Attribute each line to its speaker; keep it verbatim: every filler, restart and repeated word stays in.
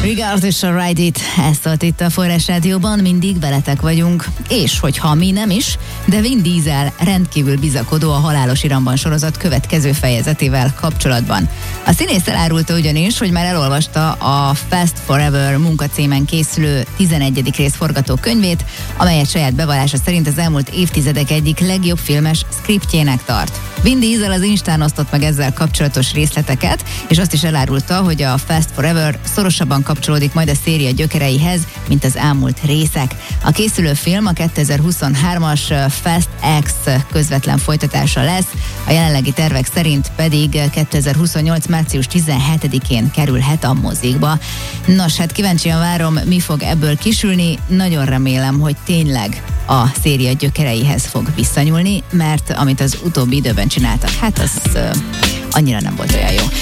Speaker 1: Regards és a Ride It, ezt szólt itt a Forrás Rádióban, mindig veletek vagyunk. És hogyha mi nem is, de Vin Diesel rendkívül bizakodó a Halálos Iramban sorozat következő fejezetével kapcsolatban. A színész elárulta ugyanis, hogy már elolvasta a Fast Forever munkacímen készülő tizenegyedik rész forgatókönyvét, amelyet saját bevallása szerint az elmúlt évtizedek egyik legjobb filmes szkriptjének tart. Vin Diesel az Instán osztott meg ezzel kapcsolatos részleteket, és azt is elárulta, hogy a Fast Forever szorosabban kapcsolódik majd a széria gyökereihez, mint az elmúlt részek. A készülő film a kétezer-huszonhármas Fast X közvetlen folytatása lesz, a jelenlegi tervek szerint pedig kétezer-huszonnyolc március tizenhetedikén kerülhet a mozikba. Nos, hát kíváncsian várom, mi fog ebből kisülni, nagyon remélem, hogy tényleg a széria gyökereihez fog visszanyúlni, mert amit az utóbbi időben csináltak, hát az uh, annyira nem volt olyan jó.